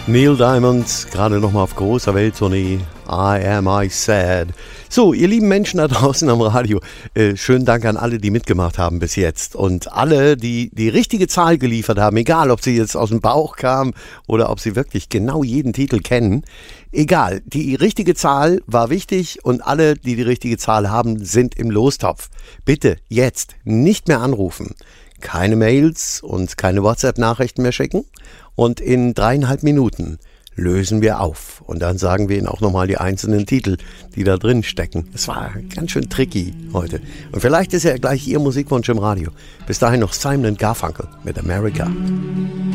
Neil Diamond, gerade nochmal auf großer Welttournee. I sad. So, ihr lieben Menschen da draußen am Radio, schönen Dank an alle, die mitgemacht haben bis jetzt. Und alle, die die richtige Zahl geliefert haben, egal ob sie jetzt aus dem Bauch kamen oder ob sie wirklich genau jeden Titel kennen. Egal, die richtige Zahl war wichtig und alle, die die richtige Zahl haben, sind im Lostopf. Bitte jetzt nicht mehr anrufen. Keine Mails und keine WhatsApp-Nachrichten mehr schicken. Und in 3,5 Minuten lösen wir auf. Und dann sagen wir Ihnen auch nochmal die einzelnen Titel, die da drin stecken. Es war ganz schön tricky heute. Und vielleicht ist ja gleich Ihr Musikwunsch im Radio. Bis dahin noch Simon & Garfunkel mit America.